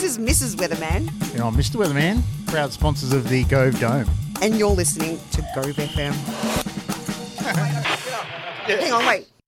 This is Mrs. Weatherman. And I'm Mr. Weatherman, proud sponsors of the Gove Dome. And you're listening to Gove FM. Hang on, wait.